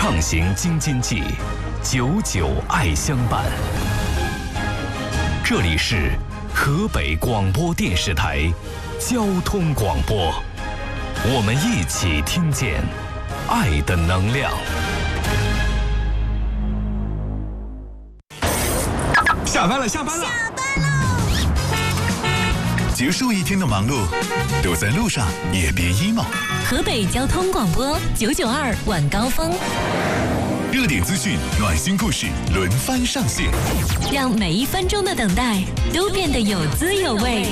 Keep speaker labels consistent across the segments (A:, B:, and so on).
A: 畅行京津冀，久久爱相伴。这里是河北广播电视台交通广播，我们一起听见爱的能量。
B: 下班了，下班了，
C: 下班喽！
B: 结束一天的忙碌，都在路上也别 emo。
C: 河北交通广播992晚高峰，
B: 热点资讯、暖心故事轮番上线，
C: 让每一分钟的等待都变得有滋有味。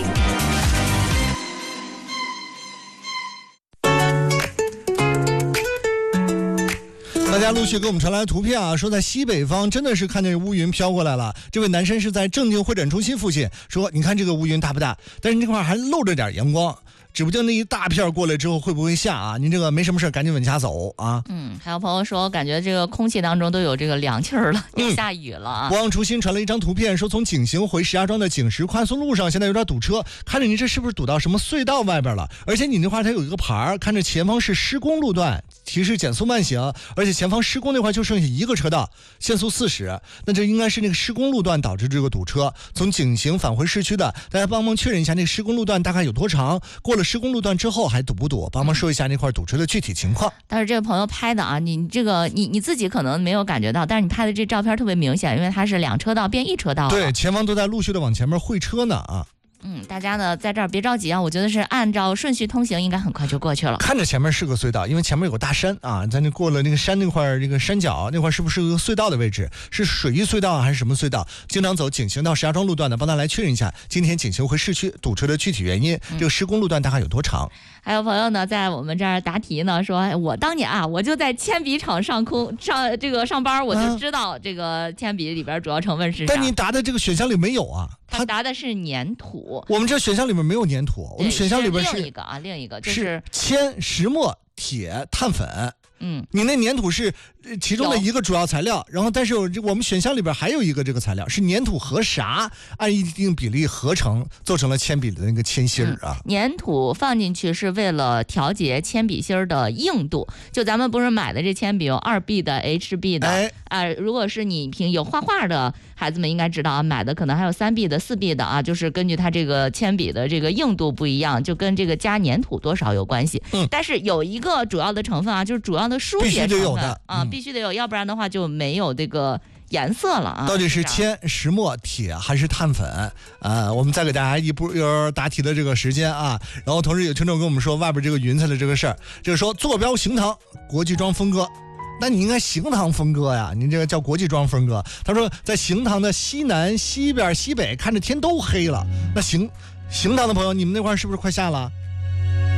D: 大家陆续给我们传来图片啊，说在西北方真的是看见乌云飘过来了。这位男生是在正定会展中心附近，说你看这个乌云大不大？但是这块还露着点阳光，指不定那一大片过来之后会不会下啊？您这个没什么事赶紧往家走啊。
E: 还有朋友说感觉这个空气当中都有这个凉气儿了，要下雨了啊。
D: 不忘初心传了一张图片，说从景行回石家庄的景石快速路上现在有点堵车，看着您这是不是堵到什么隧道外边了？而且你那块它有一个牌儿，看着前方是施工路段，提示减速慢行，而且前方施工那块就剩下一个车道，限速40，那这应该是那个施工路段导致这个堵车。从景行返回市区的，大家帮忙确认一下那个施工路段大概有多长，过了施工路段之后还堵不堵？帮忙说一下那块堵车的具体情况。
E: 但是这个朋友拍的啊，你这个你自己可能没有感觉到，但是你拍的这照片特别明显，因为它是2车道变1车道了。
D: 对，前方都在陆续的往前面会车呢啊。
E: 大家呢在这儿别着急啊，我觉得是按照顺序通行，应该很快就过去了。
D: 看着前面是个隧道，因为前面有个大山啊，在那过了那个山那块，这个山脚那块是不是个隧道的位置？是水域隧道还是什么隧道？经常走景行到石家庄路段的，帮他来确认一下，今天景行回市区堵车的具体原因，这个施工路段大概有多长？
E: 还有朋友呢在我们这儿答题呢，说我当年啊，我就在铅笔厂上班，我就知道这个铅笔里边主要成分是啥。
D: 但你答的这个选项里没有啊？
E: 他答的是粘土。
D: 我们这选项里面没有粘土，我们选项里边是
E: 另一个就是
D: 铅、石墨、铁、碳粉。你那粘土是其中的一个主要材料，然后但是我们选项里边还有一个这个材料是粘土和啥按一定比例合成做成了铅笔的那个铅芯啊。
E: 粘土放进去是为了调节铅笔芯的硬度，就咱们不是买的这铅笔有2B 的 HB 的，如果是你平有画画的孩子们应该知道啊，买的可能还有3B 的4B 的啊，就是根据它这个铅笔的这个硬度不一样，就跟这个加粘土多少有关系。但是有一个主要的成分啊，就是主要的书写成分啊，必须得有，要不然的话就没有这个颜色了啊。
D: 到底是铅、石墨、铁还是碳粉？我们再给大家一步答题的这个时间啊。然后同时有听众跟我们说外边这个云彩的这个事儿，就是说坐标行唐国际庄峰哥。那你应该行唐峰哥呀，你这个叫国际庄峰哥。他说在行唐的西南、西边、西北，看着天都黑了。那行唐的朋友，你们那块是不是快下了？